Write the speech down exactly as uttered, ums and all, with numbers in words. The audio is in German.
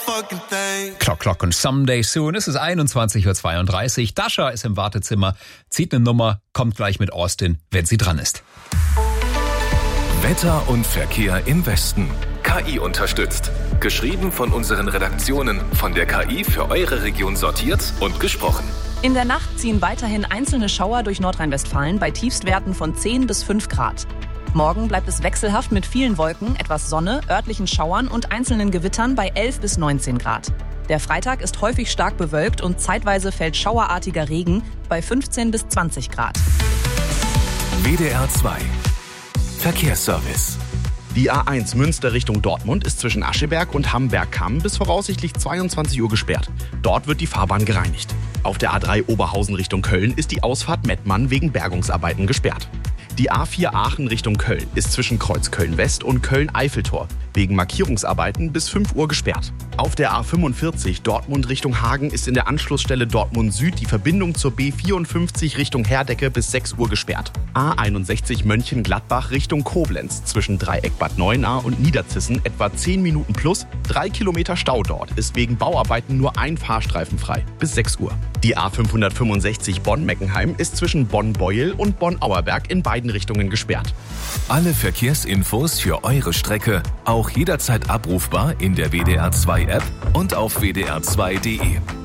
Clock, Clock und Someday Soon. Es ist einundzwanzig Uhr zweiunddreißig. Dasha ist im Wartezimmer, zieht eine Nummer, kommt gleich mit Austin, wenn sie dran ist. Wetter und Verkehr im Westen. K I unterstützt. Geschrieben von unseren Redaktionen, von der K I für eure Region sortiert und gesprochen. In der Nacht ziehen weiterhin einzelne Schauer durch Nordrhein-Westfalen bei Tiefstwerten von zehn bis fünf Grad. Morgen bleibt es wechselhaft mit vielen Wolken, etwas Sonne, örtlichen Schauern und einzelnen Gewittern bei elf bis neunzehn Grad. Der Freitag ist häufig stark bewölkt und zeitweise fällt schauerartiger Regen bei fünfzehn bis zwanzig Grad. W D R zwei Verkehrsservice. Die A eins Münster Richtung Dortmund ist zwischen Ascheberg und Hamberg-Kamm bis voraussichtlich zweiundzwanzig Uhr gesperrt. Dort wird die Fahrbahn gereinigt. Auf der A drei Oberhausen Richtung Köln ist die Ausfahrt Mettmann wegen Bergungsarbeiten gesperrt. Die A vier Aachen Richtung Köln ist zwischen Kreuz Köln-West und Köln-Eiffeltor wegen Markierungsarbeiten bis fünf Uhr gesperrt. Auf der A fünfundvierzig Dortmund Richtung Hagen ist in der Anschlussstelle Dortmund Süd die Verbindung zur B vierundfünfzig Richtung Herdecke bis sechs Uhr gesperrt. A einundsechzig Mönchengladbach Richtung Koblenz zwischen Dreieck Bad Neuenahr und Niederzissen etwa zehn Minuten plus, drei Kilometer Stau dort, ist wegen Bauarbeiten nur ein Fahrstreifen frei bis sechs Uhr. Die A fünfhundertfünfundsechzig Bonn-Meckenheim ist zwischen Bonn-Beuel und Bonn-Auerberg in beiden Richtungen gesperrt. Alle Verkehrsinfos für eure Strecke auch jederzeit abrufbar in der W D R zwei App und auf w d r zwei punkt d e.